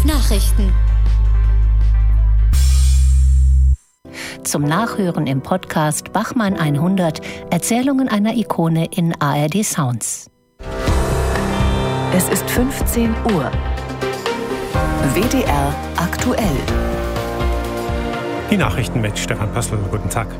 Nachrichten. Zum Nachhören im Podcast Bachmann 100 Erzählungen einer Ikone in ARD Sounds. Es ist 15 Uhr. WDR aktuell. Die Nachrichten mit Stefan Pössl. Guten Tag.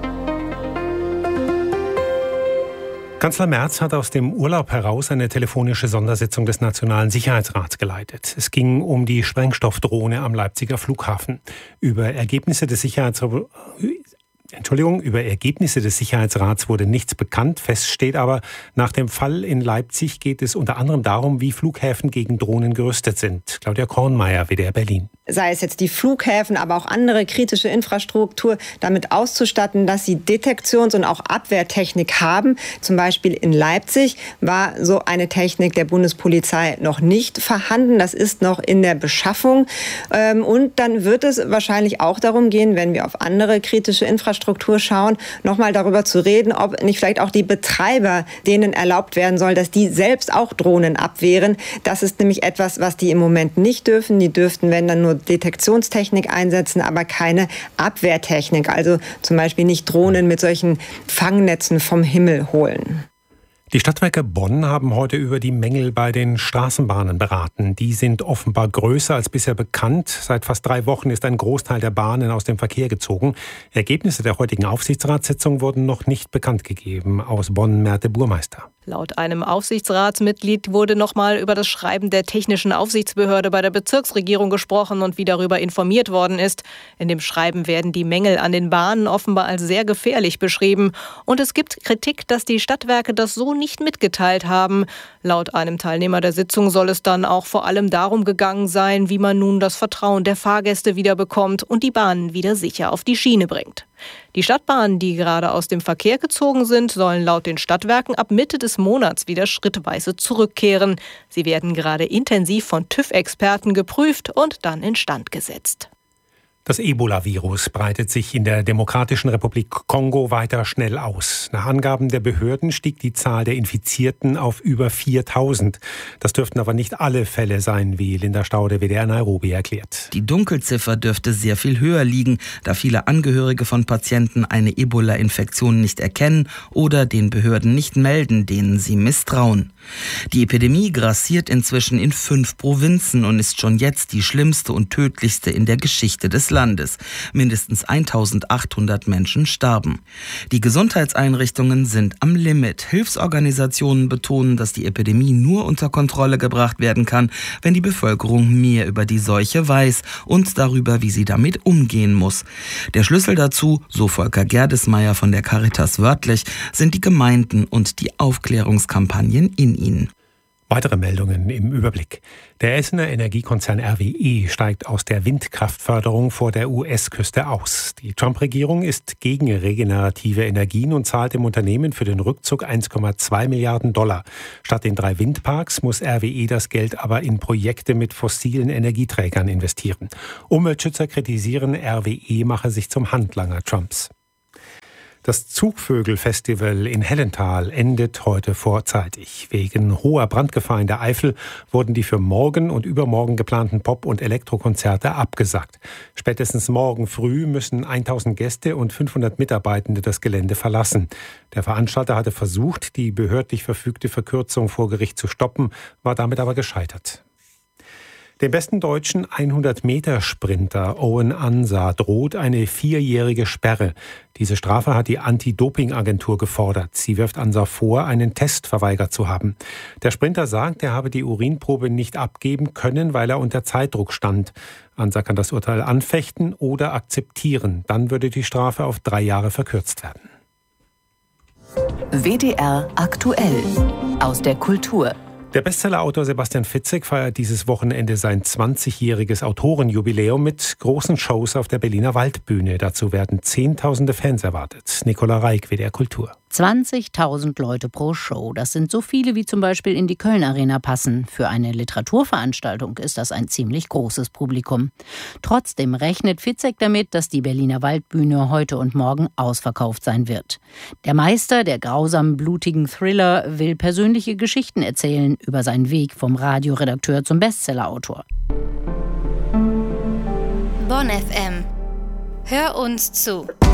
Kanzler Merz hat aus dem Urlaub heraus eine telefonische Sondersitzung des Nationalen Sicherheitsrats geleitet. Es ging um die Sprengstoffdrohne am Leipziger Flughafen. Über Ergebnisse des Sicherheitsrats wurde nichts bekannt. Fest steht aber, nach dem Fall in Leipzig geht es unter anderem darum, wie Flughäfen gegen Drohnen gerüstet sind. Claudia Kornmeier, WDR Berlin. Sei es jetzt die Flughäfen, aber auch andere kritische Infrastruktur damit auszustatten, dass sie Detektions- und auch Abwehrtechnik haben. Zum Beispiel in Leipzig war so eine Technik der Bundespolizei noch nicht vorhanden. Das ist noch in der Beschaffung. Und dann wird es wahrscheinlich auch darum gehen, wenn wir auf andere kritische Infrastruktur schauen, nochmal darüber zu reden, ob nicht vielleicht auch die Betreiber, denen erlaubt werden soll, dass die selbst auch Drohnen abwehren. Das ist nämlich etwas, was die im Moment nicht dürfen. Die dürften, wenn dann nur Detektionstechnik einsetzen, aber keine Abwehrtechnik. Also zum Beispiel nicht Drohnen mit solchen Fangnetzen vom Himmel holen. Die Stadtwerke Bonn haben heute über die Mängel bei den Straßenbahnen beraten. Die sind offenbar größer als bisher bekannt. Seit fast 3 Wochen ist ein Großteil der Bahnen aus dem Verkehr gezogen. Ergebnisse der heutigen Aufsichtsratssitzung wurden noch nicht bekannt gegeben. Aus Bonn Merte Burmeister. Laut einem Aufsichtsratsmitglied wurde nochmal über das Schreiben der Technischen Aufsichtsbehörde bei der Bezirksregierung gesprochen und wie darüber informiert worden ist. In dem Schreiben werden die Mängel an den Bahnen offenbar als sehr gefährlich beschrieben. Und es gibt Kritik, dass die Stadtwerke das so nicht mitgeteilt haben. Laut einem Teilnehmer der Sitzung soll es dann auch vor allem darum gegangen sein, wie man nun das Vertrauen der Fahrgäste wieder bekommt und die Bahnen wieder sicher auf die Schiene bringt. Die Stadtbahnen, die gerade aus dem Verkehr gezogen sind, sollen laut den Stadtwerken ab Mitte des Monats wieder schrittweise zurückkehren. Sie werden gerade intensiv von TÜV-Experten geprüft und dann instand gesetzt. Das Ebola-Virus breitet sich in der Demokratischen Republik Kongo weiter schnell aus. Nach Angaben der Behörden stieg die Zahl der Infizierten auf über 4.000. Das dürften aber nicht alle Fälle sein, wie Linda Staude, WDR Nairobi, erklärt. Die Dunkelziffer dürfte sehr viel höher liegen, da viele Angehörige von Patienten eine Ebola-Infektion nicht erkennen oder den Behörden nicht melden, denen sie misstrauen. Die Epidemie grassiert inzwischen in 5 Provinzen und ist schon jetzt die schlimmste und tödlichste in der Geschichte des Landes. Mindestens 1.800 Menschen starben. Die Gesundheitseinrichtungen sind am Limit. Hilfsorganisationen betonen, dass die Epidemie nur unter Kontrolle gebracht werden kann, wenn die Bevölkerung mehr über die Seuche weiß und darüber, wie sie damit umgehen muss. Der Schlüssel dazu, so Volker Gerdesmeier von der Caritas wörtlich, sind die Gemeinden und die Aufklärungskampagnen in ihnen. Weitere Meldungen im Überblick. Der Essener Energiekonzern RWE steigt aus der Windkraftförderung vor der US-Küste aus. Die Trump-Regierung ist gegen regenerative Energien und zahlt dem Unternehmen für den Rückzug 1,2 Milliarden $. Statt den 3 Windparks muss RWE das Geld aber in Projekte mit fossilen Energieträgern investieren. Umweltschützer kritisieren, RWE mache sich zum Handlanger Trumps. Das Zugvögel-Festival in Hellental endet heute vorzeitig. Wegen hoher Brandgefahr in der Eifel wurden die für morgen und übermorgen geplanten Pop- und Elektrokonzerte abgesagt. Spätestens morgen früh müssen 1.000 Gäste und 500 Mitarbeitende das Gelände verlassen. Der Veranstalter hatte versucht, die behördlich verfügte Verkürzung vor Gericht zu stoppen, war damit aber gescheitert. Dem besten deutschen 100-Meter-Sprinter Owen Ansa droht eine 4-jährige Sperre. Diese Strafe hat die Anti-Doping-Agentur gefordert. Sie wirft Ansa vor, einen Test verweigert zu haben. Der Sprinter sagt, er habe die Urinprobe nicht abgeben können, weil er unter Zeitdruck stand. Ansa kann das Urteil anfechten oder akzeptieren. Dann würde die Strafe auf 3 Jahre verkürzt werden. WDR aktuell. Aus der Kultur. Der Bestsellerautor Sebastian Fitzek feiert dieses Wochenende sein 20-jähriges Autorenjubiläum mit großen Shows auf der Berliner Waldbühne. Dazu werden Zehntausende Fans erwartet. Nicola Reik, WDR Kultur. 20.000 Leute pro Show. Das sind so viele, wie zum Beispiel in die Köln-Arena passen. Für eine Literaturveranstaltung ist das ein ziemlich großes Publikum. Trotzdem rechnet Fitzek damit, dass die Berliner Waldbühne heute und morgen ausverkauft sein wird. Der Meister der grausamen, blutigen Thriller will persönliche Geschichten erzählen über seinen Weg vom Radioredakteur zum Bestsellerautor. Bonn FM. Hör uns zu.